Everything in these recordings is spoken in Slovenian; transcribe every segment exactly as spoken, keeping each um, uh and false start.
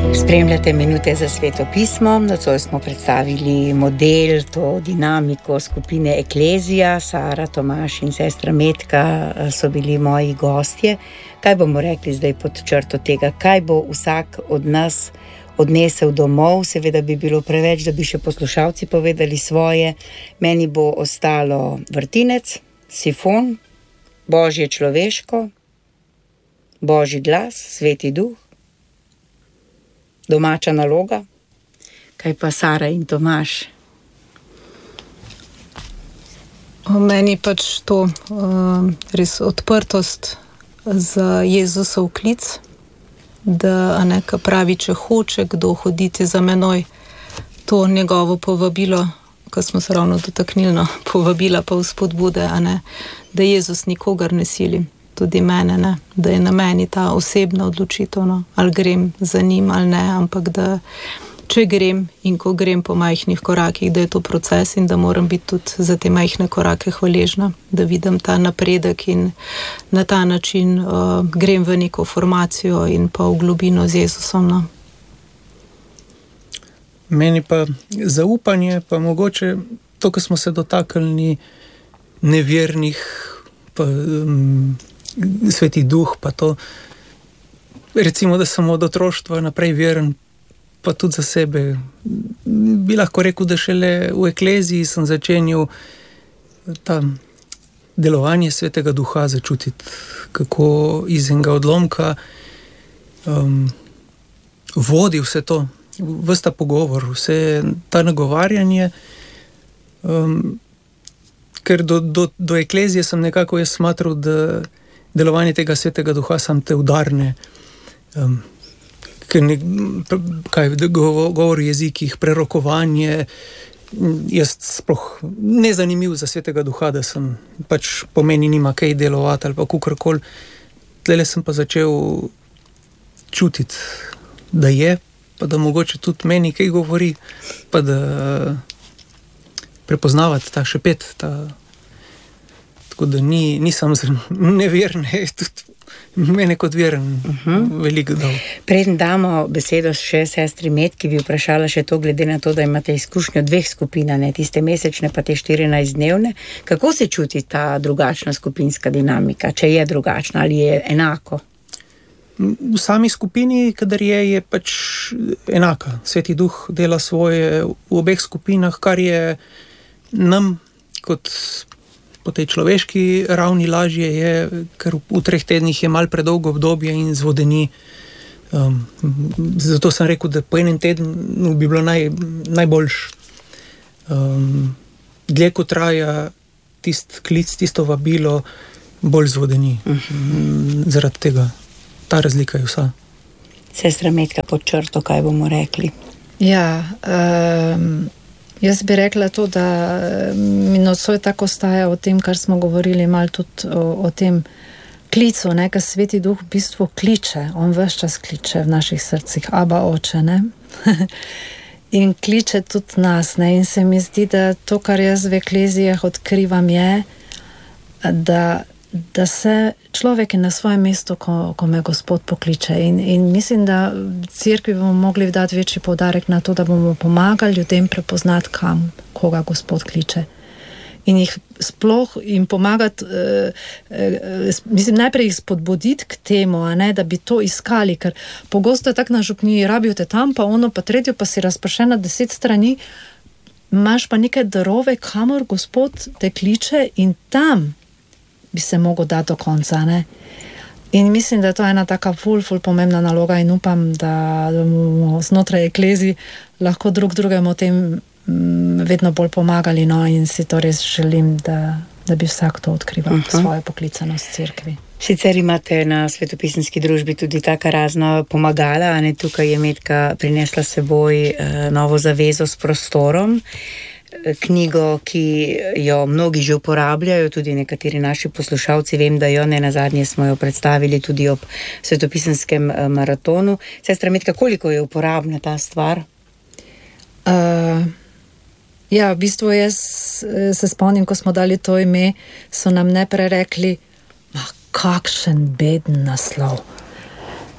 Spremljate Minute za sveto pismo. Nocoj smo predstavili model, to dinamiko skupine Eklezija. Sara, Tomaž in sestra Metka so bili moji gostje. Kaj bomo rekli zdaj pod črto tega? Kaj bo vsak od nas odnesel domov? Seveda bi bilo preveč, da bi še poslušalci povedali svoje. Meni bo ostalo vrtinec, sifon, Božje človeško, Božji glas, Sveti duh, domača naloga. Kaj pa Sara in Tomaž? Meni pač to uh, res odprtost za Jezusov klic, da neka pravi, če hoče kdo hoditi za menoj, to njegovo povabilo, ko smo se ravno dotaknili, no, povabila pa vzpodbude, a ne, da Jezus nikogar ne sili, tudi mene, ne, da je na meni ta osebna odločitev, no, ali grem za njim ali ne, ampak da če grem in ko grem po majhnih korakih, da je to proces in da moram biti tudi za te majhne korake hvaležna, da vidim ta napredek in na ta način uh, grem v neko formacijo in pa v globino z Jezusom, no. Meni pa zaupanje, pa mogoče to, ko smo se dotaknili nevernih, pa um, Sveti duh, pa to, recimo, da sem od otroštva naprej veren, pa tudi za sebe. Bi lahko rekel, da šele v Ekleziji sem začenil ta delovanje Svetega duha začutiti, kako iz enega odlomka um, vodi vse to, ves ta pogovor, vse ta nagovarjanje, um, ker do, do, do Eklezije sem nekako jaz smatral, da delovanje tega Svetega duha sam te udarne, um, ker ne, kaj, govor o jezikih, prerokovanje, jaz sploh nezanimiv za Svetega duha, da sem pač pomeni nima kaj delovati ali pa kukorkoli. Tlele sem pa začel čutiti, da je, pa da mogoče tudi meni kaj govori, pa da prepoznavati ta šepet, ta, tako da ni, nisem neverne, tudi mene kot veren uh-huh. veliko dal. Preden damo besedo še sestri Metki, bi vprašala še to, glede na to, da imate izkušnjo dveh skupin, ne, tiste mesečne pa te štirinajstdnevne. Kako se čuti ta drugačna skupinska dinamika, če je drugačna ali je enako? V sami skupini, kadar je, je pač enaka. Sveti duh dela svoje v obeh skupinah, kar je nam kot po tej človeški ravni lažje je, ker v treh tednih je malo predolgo obdobje in zvodeni. Um, zato sem rekel, da po enem tednu bi bilo naj, najboljš. Um, dlje ko traja tist klic, tisto vabilo, bolj zvodeni. Uh-huh. Zaradi tega. Ta razlika je vsa. Sestra Metka, pod črto, kaj bomo rekli? Ja, um, jaz bi rekla to, da mi nocoj tako staja o tem, kar smo govorili malo tudi o, o tem klicu, ne, ker Sveti duh v bistvu kliče, on ves čas kliče v naših srcih, Aba oče, ne. In kliče tudi nas, ne, in se mi zdi, da to, kar jaz v Eklezijah odkrivam, je, da da se človek je na svojem mestu, ko, ko me Gospod pokliče. In, in mislim, da v cerkvi bomo mogli dati večji poudarek na to, da bomo pomagali ljudem prepoznati, kam, koga Gospod kliče. In jih sploh jim pomagati, eh, eh, mislim, najprej jih spodbuditi k temu, a ne, da bi to iskali, ker pogosto je tak na župniji, rabijo te tam, pa ono, pa tretjo, pa si razpršena deset strani, imaš pa neke darove, kamor Gospod te kliče in tam bi se mogel dati do konca, ne. In mislim, da je to ena taka ful, ful pomembna naloga in upam, da bomo znotraj Eklezij lahko drug drugemu tem m, vedno bolj pomagali, no, in si to res želim, da, da bi vsak to odkrival uh-huh. svojo poklicanost v cerkvi. Sicer imate na svetopisemski družbi tudi taka razna pomagala, a ne, tukaj je Metka prinesla s seboj uh, novo zavezo s prostorom, knjigo, ki jo mnogi že uporabljajo, tudi nekateri naši poslušalci, vem, da jo ne nazadnje smo jo predstavili tudi ob svetopisenskem maratonu. Sestra Metka, koliko je uporabna ta stvar? Uh, ja, v bistvu jaz se spomnim, ko smo dali to ime, so nam najprej rekli, ma kakšen beden naslov.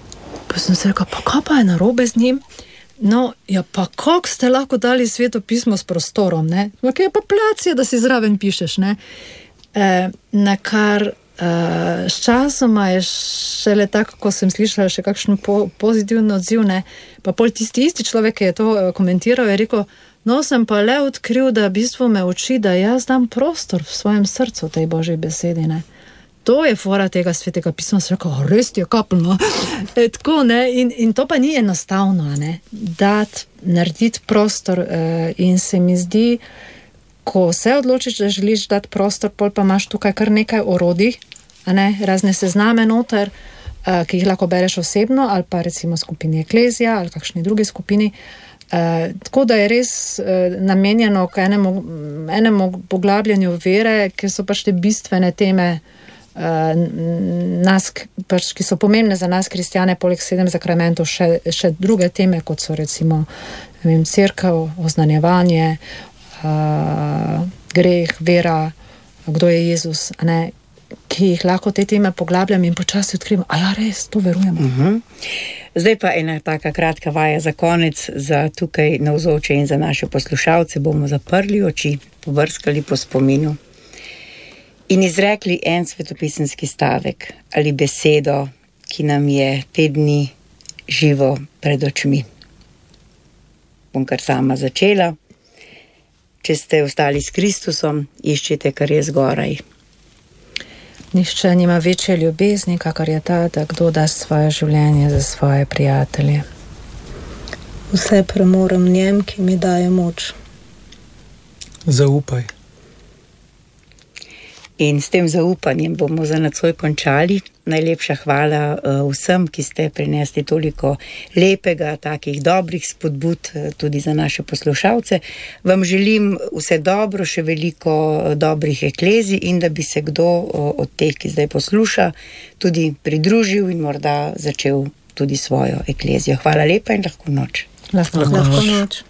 Pa sem se rekel, pa kaj pa je narobe z njim? No, ja, pa kako ste lahko dali Sveto pismo s prostorom, ne? Kaj je pa placija, da si zraven pišeš, ne? E, na kar e, s časoma je šele tako, ko sem slišala še kakšen po, pozitivni odziv, ne? Pa pol tisti isti človek, ki je to komentiral, je rekel, no, sem pa le odkril, da v bistvu me uči, da jaz dam prostor v svojem srcu tej Božji besedi, ne? To je fora tega Svetega pisma, se rekel, res je kapljno. E, tako, ne, in, in to pa ni enostavno, ne, dati, narediti prostor uh, in se mi zdi, ko se odločiš, da želiš dati prostor, pol pa imaš tukaj kar nekaj orodij, a ne, razne sezname noter, uh, ki jih lahko bereš osebno, ali pa recimo skupini Eklezija, ali kakšni drugi skupini. Uh, tako da je res uh, namenjeno k enemu, enemu poglabljanju vere, ker so pač te bistvene teme, Uh, nas, pač, ki so pomembne za nas kristjane, poleg sedem zakramentov, še, še druge teme, kot so recimo ne vem, cerkev, oznanjevanje, uh, greh, vera, kdo je Jezus, a ne, ki jih lahko te teme poglabljam in počasi odkrivam, a ja, res, to verujemo. Uh-huh. Zdaj pa ena taka kratka vaja za konec, za tukaj navzoče in za naše poslušalce. Bomo zaprli oči, pobrskali po spominu in izrekli en svetopisemski stavek ali besedo, ki nam je te dni živo pred očmi. Bom kar sama začela. Če ste ostali s Kristusom, iščite, kar je zgoraj. Nihče nima večje ljubezni, kakor je ta, da kdo da svoje življenje za svoje prijatelje. Vse premorem njem, ki mi daje moč. Zaupaj. In s tem zaupanjem bomo za nocoj končali. Najlepša hvala uh, vsem, ki ste prinesli toliko lepega, takih dobrih spodbud uh, tudi za naše poslušalce. Vam želim vse dobro, še veliko uh, dobrih eklezij in da bi se kdo uh, od teh, ki zdaj posluša, tudi pridružil in morda začel tudi svojo eklezijo. Hvala lepa in lahko noč. Lahko, lahko noč.